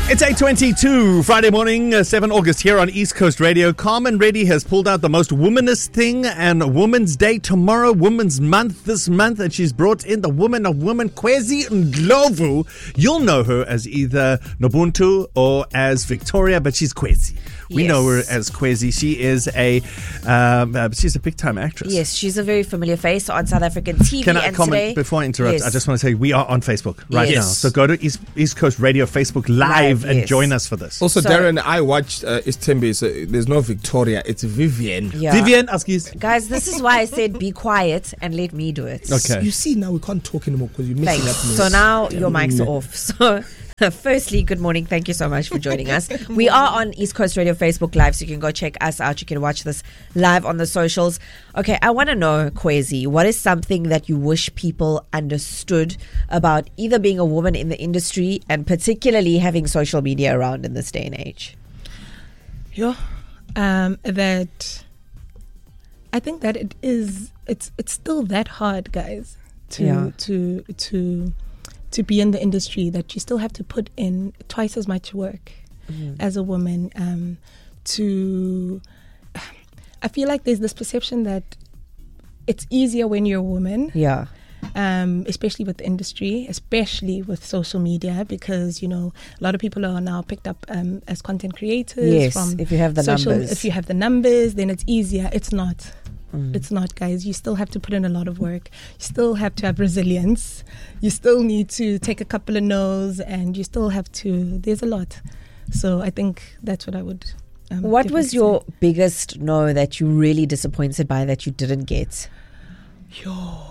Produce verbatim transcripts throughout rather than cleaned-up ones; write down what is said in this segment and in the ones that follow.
It's eight twenty-two, Friday morning, uh, seventh of August here on East Coast Radio. Carmen Reddy has pulled out the most womanist thing, and Women's Day tomorrow, Women's Month this month, and she's brought in the woman of women, Kwezi Ndlovu. You'll know her as either Nobuntu or as Victoria, but she's Kwezi. We Yes. know her as Kwezi. She is a um, uh, she's a big time actress. Yes, she's a very familiar face on South African T V. Can I and comment today, before I interrupt? Yes. I just want to say we are on Facebook right Yes. now. So go to East, East Coast Radio Facebook Live, Live, and yes. join us for this. Also, So- Darren, I watched uh, Istembe. So there's no Victoria, it's Vivian. Yeah. Vivian, Askis. Guys, this is why I said be quiet and let me do it. Okay. You see, now we can't talk anymore because you're mixing Thanks. up. So now your mics are off. So firstly, good morning. Thank you so much for joining us. We are on East Coast Radio Facebook Live, so you can go check us out. You can watch this live on the socials. Okay, I want to know, Kwezi, what is something that you wish people understood about either being a woman in the industry and particularly having social media around in this day and age? Yeah, um, that I think that it is. It's it's still that hard, guys, to Yeah. to to to be in the industry. That you still have to put in twice as much work Mm-hmm. as a woman. Um, to I feel like there's this perception that it's easier when you're a woman. Yeah. Um, especially with the industry, especially with social media, because you know a lot of people are now picked up um, as content creators. Yes, from if you have the social, numbers. If you have the numbers, then it's easier. It's not. Mm. It's not, guys. You still have to put in a lot of work. You still have to have resilience. You still need to take a couple of no's, and you still have to. There's a lot. So I think that's what I would. Um, What definitely was say. your biggest no that you really disappointed by that you didn't get? Yo.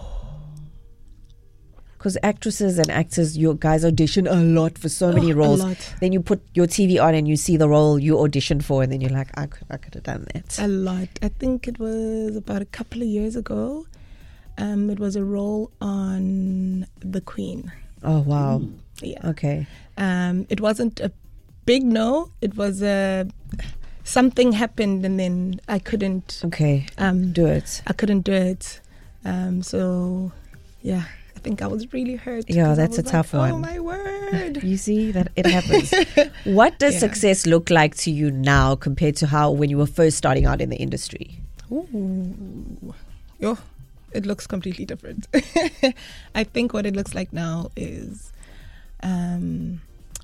Because actresses and actors, you guys audition a lot for so many Oh, a roles. lot. Then you put your T V on and you see the role you auditioned for, and then you're like, I could, I could have done that. A lot. I think it was about a couple of years ago. Um, it was a role on The Queen. Oh, wow. Yeah. Okay. Um, it wasn't a big no. It was a something happened, and then I couldn't. Okay. Um, Do it. I couldn't do it. Um, so, yeah. I think I was really hurt. Yeah, 'cause I that's a was tough like, one. Oh my word! You see that it happens. What does Yeah. success look like to you now compared to how when you were first starting out in the industry? Ooh. Yo, it looks completely different. I think what it looks like now is, um,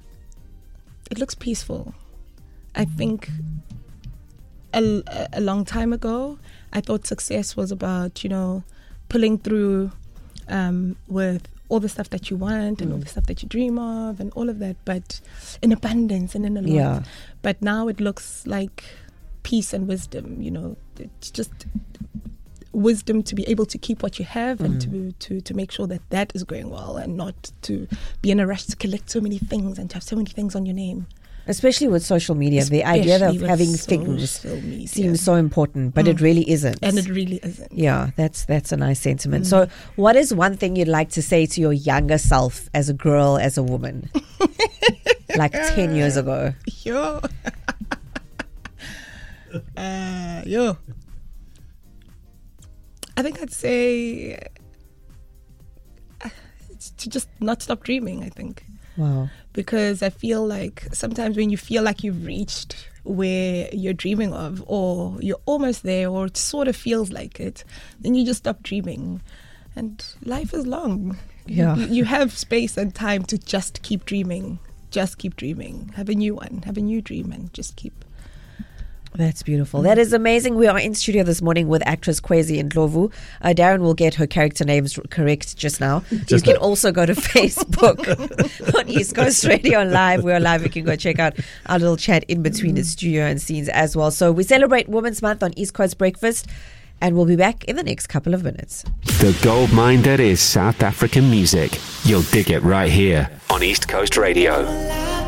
it looks peaceful. I think a, a long time ago, I thought success was about, you know, pulling through um, with all the stuff that you want and all the stuff that you dream of and all of that, but in abundance and in a lot. Yeah. But now it looks like peace and wisdom, you know, it's just wisdom to be able to keep what you have and to, to, to make sure that that is going well, and not to be in a rush to collect so many things and to have so many things on your name. Especially with social media, the idea Especially of with having things social media. seems so important, but it really isn't. And it really isn't. Yeah, that's that's a nice sentiment. So what is one thing you'd like to say to your younger self as a girl, as a woman? Like ten years ago. Yo. uh, yo. I think I'd say uh, it's to just not stop dreaming, I think. Wow. Because I feel like sometimes when you feel like you've reached where you're dreaming of, or you're almost there, or it sort of feels like it, then you just stop dreaming. And life is long. Yeah. You, you have space and time to just keep dreaming. Just keep dreaming. Have a new one. Have a new dream and just keep. That's beautiful. That is amazing. We are in studio this morning with actress Kwezi Ndlovu. Uh, Darren will get her character names r- correct just now. Just you can now. also go to Facebook on East Coast Radio Live. We're live. You can go check out our little chat in between the studio and scenes as well. So we celebrate Women's Month on East Coast Breakfast, and we'll be back in the next couple of minutes. The gold mine that is South African music. You'll dig it right here on East Coast Radio.